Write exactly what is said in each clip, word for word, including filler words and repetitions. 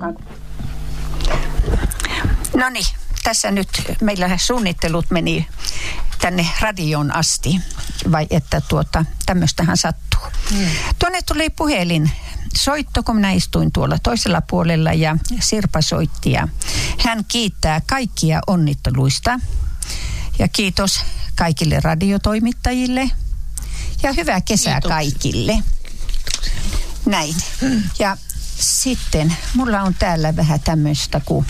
No niin, tässä nyt meillä suunnittelut meni tänne radioon asti, vai että tuota, tämmöistähän sattuu. Hmm. Tuonne tuli puhelin soitto, kun minä istuin tuolla toisella puolella ja Sirpa soitti ja hän kiittää kaikkia onnitteluista ja kiitos kaikille radiotoimittajille ja hyvää kesää Kiitoksia. Kaikille. Näin. Hmm. Ja sitten mulla on täällä vähän tämmöistä kuin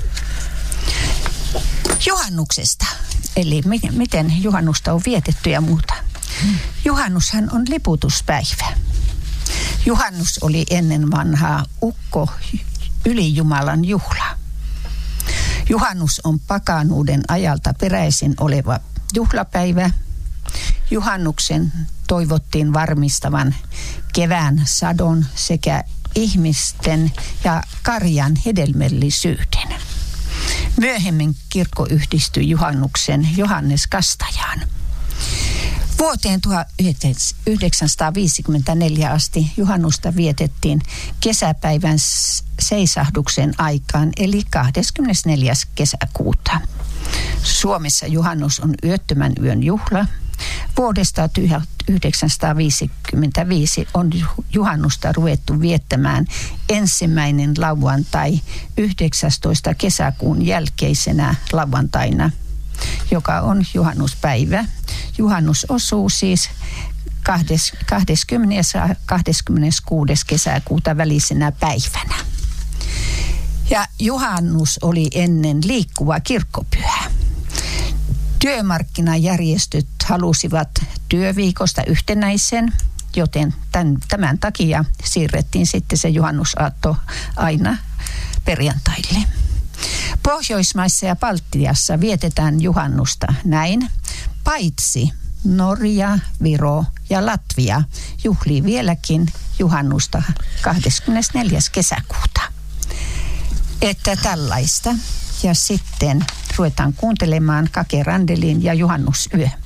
juhannuksesta. Eli miten juhannusta on vietetty ja muuta. Hmm. Juhannushan on liputuspäivä. Juhannus oli ennen vanhaa ukko ylijumalan juhla. Juhannus on pakanuuden ajalta peräisin oleva juhlapäivä. Juhannuksen toivottiin varmistavan kevään sadon sekä ihmisten ja karjan hedelmällisyyden. Myöhemmin kirkko yhdistyi juhannuksen Johannes Kastajaan. Vuoteen tuhatyhdeksänsataaviisikymmentäneljä asti juhannusta vietettiin kesäpäivän seisahduksen aikaan, eli kahdeskymmenesneljäs kesäkuuta. Suomessa juhannus on yöttömän yön juhla. Vuodesta tuhatyhdeksänsataaviisikymmentäviisi on juhannusta ruvettu viettämään ensimmäinen lauantai yhdeksästoista kesäkuun jälkeisenä lauantaina, joka on juhannuspäivä. Juhannus osuu siis kahdeskymmenes ja kahdeskymmeneskuudes kesäkuuta välisenä päivänä. Ja juhannus oli ennen liikkuva kirkkopyhä. Työmarkkinajärjestöt halusivat työviikosta yhtenäisen, joten tämän, tämän takia siirrettiin sitten se juhannusaatto aina perjantaille. Pohjoismaissa ja Baltiassa vietetään juhannusta näin, paitsi Norja, Viro ja Latvia juhlii vieläkin juhannusta kahdeskymmenesneljäs kesäkuuta. Että tällaista. Ja sitten ruvetaan kuuntelemaan Kake Randelin ja Juhannusyö.